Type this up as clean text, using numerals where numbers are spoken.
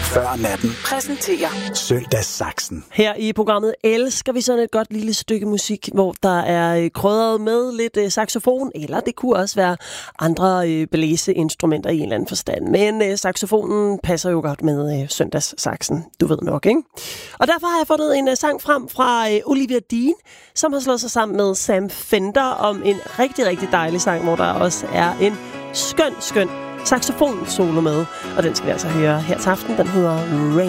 Før natten. Præsenterer Søndagssaksen. Her i programmet elsker vi sådan et godt lille stykke musik, hvor der er krydret med lidt saxofon, eller det kunne også være andre blæseinstrumenter i en eller anden forstand. Men saxofonen passer jo godt med søndagssaksen, du ved nok, ikke? Og derfor har jeg fundet en sang frem fra Olivia Dean, som har slået sig sammen med Sam Fender om en rigtig, rigtig dejlig sang, hvor der også er en skøn saxofon-solo med. Og den skal vi altså høre her til aften. Den hedder Rain.